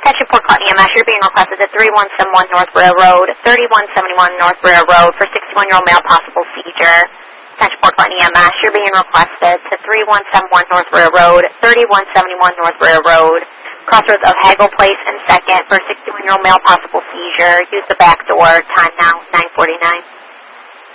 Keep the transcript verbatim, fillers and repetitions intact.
Attention Port Clinton E M S, you're being requested to three one seven one North Railroad, thirty-one seventy-one North Railroad for sixty-one-year-old male possible seizure. Attention Port Clinton E M S, you're being requested to three one seven one North Railroad, thirty-one seventy-one North Railroad, crossroads of Hagel Place and second for sixty-one-year-old male possible seizure. Use the back door. Time now, nine forty-nine.